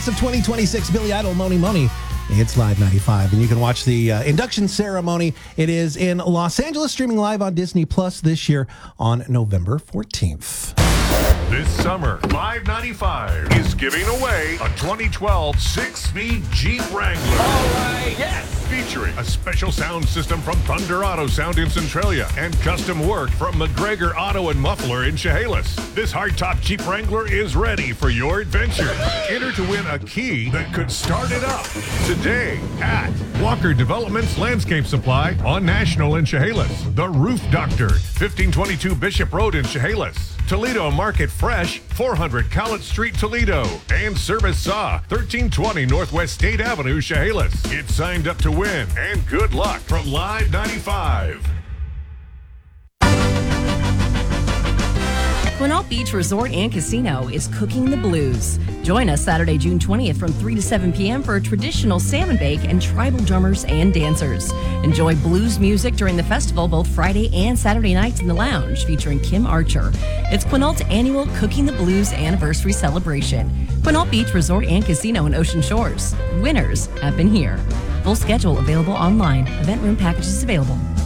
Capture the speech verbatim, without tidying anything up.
Of twenty twenty-six Billy Idol Moni Moni. It's Live ninety-five, and you can watch the uh, induction ceremony. It is in Los Angeles, streaming live on Disney Plus this year on November fourteenth. This summer, Live ninety-five is giving away a twenty twelve six-speed Jeep Wrangler. All right, yes! Featuring a special sound system from Thunder Auto Sound in Centralia and custom work from McGregor Auto and Muffler in Chehalis. This hardtop Jeep Wrangler is ready for your adventure. Enter to win a key that could start it up today at Walker Developments Landscape Supply on National in Chehalis. The Roof Doctor, fifteen twenty-two Bishop Road in Chehalis. Toledo Market Fresh, four hundred College Street, Toledo. And Service Saw, thirteen twenty Northwest State Avenue, Chehalis. Get signed up to win, and good luck from Live ninety-five. Quinault Beach Resort and Casino is cooking the blues. Join us Saturday, June twentieth from three to seven p.m. for a traditional salmon bake and tribal drummers and dancers. Enjoy blues music during the festival both Friday and Saturday nights in the lounge featuring Kim Archer. It's Quinault's annual Cooking the Blues anniversary celebration. Quinault Beach Resort and Casino in Ocean Shores. Winners have been here. Full schedule available online. Event room packages available.